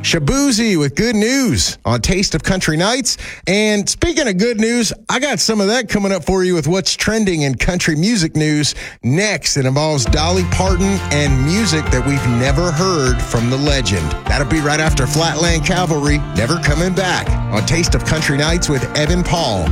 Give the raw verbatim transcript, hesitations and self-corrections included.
Shabuzi with good news on Taste of Country Nights. And speaking of good news, I got some of that coming up for you with what's trending in country music news next. It involves Dolly Parton and music that we've never heard from the legend. That'll be right after Flatland Cavalry, Never Coming Back on Taste of Country Nights with Evan Paul.